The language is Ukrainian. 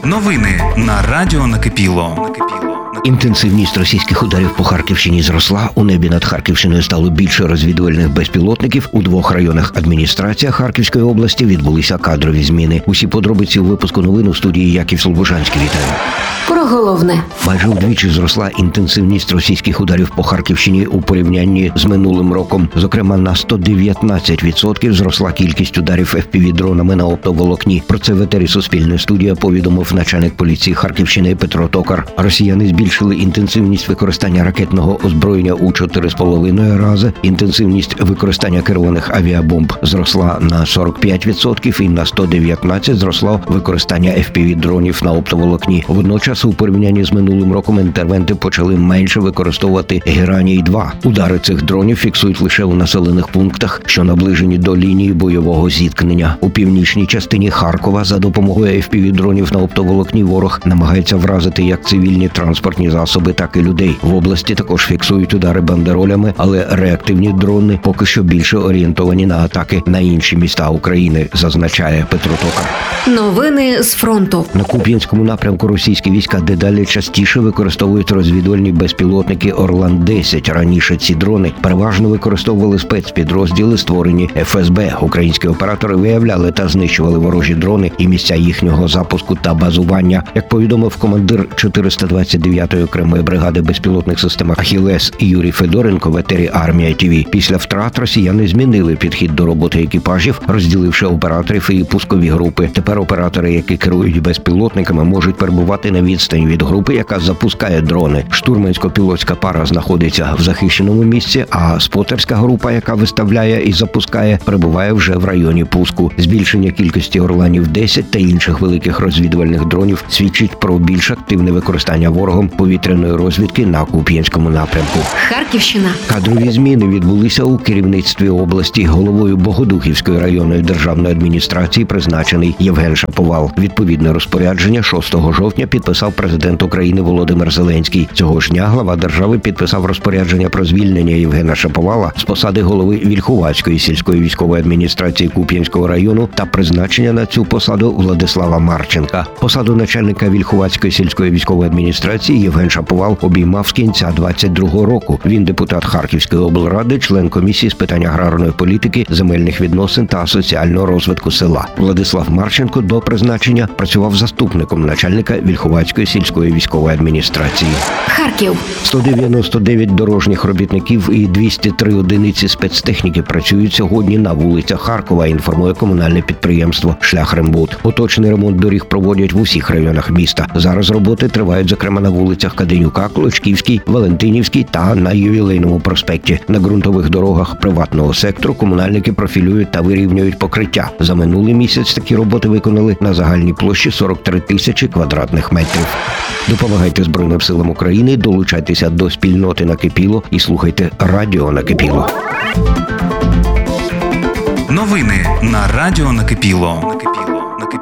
Новини на Радіо Накипіло. Інтенсивність російських ударів по Харківщині зросла. У небі над Харківщиною стало більше розвідувальних безпілотників. У двох районах адміністрації Харківської області відбулися кадрові зміни. Усі подробиці у випуску новин у студії Яків Слобожанський. Вітаю. Про головне. Майже вдвічі зросла інтенсивність російських ударів по Харківщині у порівнянні з минулим роком. Зокрема, на 119% зросла кількість ударів FPV-дронами на оптоволокні. Про це в етері Суспільне студія повідомив начальник поліції Харківщини Петро Токар. Росіяни збільшили інтенсивність використання ракетного озброєння у 4,5 рази. Інтенсивність використання керованих авіабомб зросла на 45% і на 119% зросло використання FPV-дронів на оптоволокні. Водночас, у порівнянні з минулим роком інтервенти почали менше використовувати Гераній-2. Удари цих дронів фіксують лише у населених пунктах, що наближені до лінії бойового зіткнення. У північній частині Харкова за допомогою FPV-дронів на оптоволокні ворог намагається вразити як цивільні транспортні засоби, так і людей. В області також фіксують удари бандеролями, але реактивні дрони поки що більше орієнтовані на атаки на інші міста України, зазначає Петро Токар. Новини з фронту. На Куп'янському напрямку російські війська дедалі частіше використовують розвідувальні безпілотники Орлан-10. Раніше ці дрони переважно використовували спецпідрозділи, створені ФСБ. Українські оператори виявляли та знищували ворожі дрони і місця їхнього запуску та базування. Як повідомив командир 429-ї окремої бригади безпілотних систем «Ахілес» Юрій Федоренко в етері «Армія ТВ», після втрат росіяни змінили підхід до роботи екіпажів, розділивши операторів і пускові групи. Тепер оператори, які керують безпілотниками, можуть перебувати на відстані від групи, яка запускає дрони. Штурмансько-пілотська пара знаходиться в захищеному місці, а спотерська група, яка виставляє і запускає, перебуває вже в районі пуску. Збільшення кількості Орланів-10 та інших великих розвідувальних дронів свідчить про більш активне використання ворогом повітряної розвідки на Куп'янському напрямку. Харківщина. Кадрові зміни відбулися у керівництві області. Головою Богодухівської районної державної адміністрації призначений Євген Шаповал. Відповідне розпорядження 6 жовтня підписав президент України Володимир Зеленський. Цього ж дня глава держави підписав розпорядження про звільнення Євгена Шаповала з посади голови Вільхувацької сільської військової адміністрації Куп'янського району та призначення на цю посаду Владислава Марченка. Посаду начальника Вільхувацької сільської військової адміністрації Євген Шаповал обіймав з кінця 22-го року. Він депутат Харківської облради, член комісії з питань аграрної політики, земельних відносин та соціального розвитку села. Владислав Марченко до призначення працював заступником начальника Вільхувацької сільської військової адміністрації. Харків. 199 дорожніх робітників і 203 одиниці спецтехніки працюють сьогодні на вулицях Харкова, інформує комунальне підприємство «Шляхрембуд». Поточний ремонт доріг проводять в усіх районах міста. Зараз роботи тривають, зокрема, на вулицях Каденюка, Клочківській, Валентинівській та на Ювілейному проспекті. На ґрунтових дорогах приватного сектору комунальники профілюють та вирівнюють покриття. За минулий місяць такі роботи виконали на загальній площі 43 тисячі квадратних метрів. Допомагайте Збройним силам України, долучайтеся до спільноти Накипіло і слухайте Радіо Накипіло. Новини на Радіо Накипіло.